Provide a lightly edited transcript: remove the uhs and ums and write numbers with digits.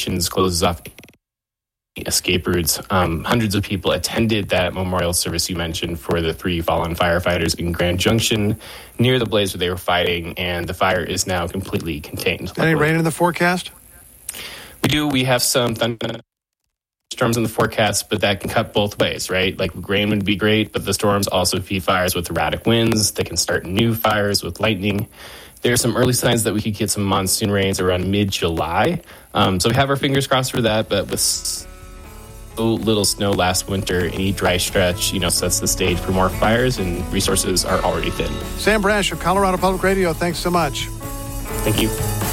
operations, closes off escape routes. Hundreds of people attended that memorial service you mentioned for the 3 fallen firefighters in Grand Junction near the blaze where they were fighting, and the fire is now completely contained. Any rain in the forecast? We do. We have some thunderstorms in the forecast, but that can cut both ways, right? Like rain would be great, but the storms also feed fires with erratic winds. They can start new fires with lightning. There are some early signs that we could get some monsoon rains around mid-July. So we have our fingers crossed for that, but with so little snow last winter, any dry stretch, sets the stage for more fires, and resources are already thin. Sam Brash of Colorado Public Radio, thanks so much. Thank you.